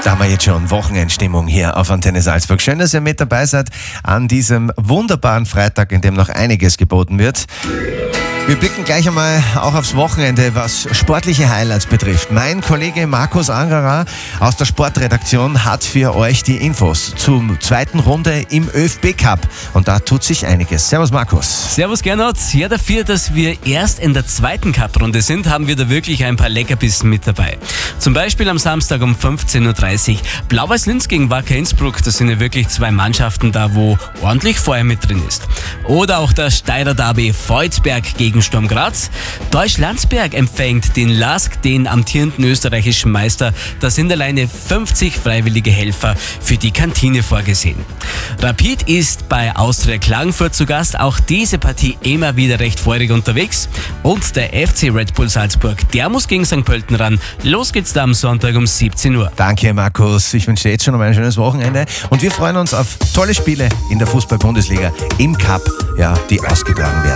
Da haben wir jetzt schon Wochenendstimmung hier auf Antenne Salzburg. Schön, dass ihr mit dabei seid an diesem wunderbaren Freitag, in dem noch einiges geboten wird. Wir blicken gleich einmal auch aufs Wochenende, was sportliche Highlights betrifft. Mein Kollege Markus Angerer aus der Sportredaktion hat für euch die Infos zur zweiten Runde im ÖFB Cup. Und da tut sich einiges. Servus Markus. Servus Gernot. Ja, dafür, dass wir erst in der zweiten Cup-Runde sind, haben wir da wirklich ein paar Leckerbissen mit dabei. Zum Beispiel am Samstag um 15.30 Uhr Blau-Weiß Linz gegen Wacker Innsbruck. Das sind ja wirklich zwei Mannschaften da, wo ordentlich Feuer mit drin ist. Oder auch das Steirer Derby Volzberg gegen Sturm Graz. Deutsch-Landsberg empfängt den LASK, den amtierenden österreichischen Meister. Da sind alleine 50 freiwillige Helfer für die Kantine vorgesehen. Rapid ist bei Austria Klagenfurt zu Gast. Auch diese Partie immer wieder recht feurig unterwegs. Und der FC Red Bull Salzburg, der muss gegen St. Pölten ran. Los geht's da am Sonntag um 17 Uhr. Danke Markus. Ich wünsche dir jetzt schon ein schönes Wochenende. Und wir freuen uns auf tolle Spiele in der Fußball-Bundesliga im Cup, ja, die ausgetragen werden.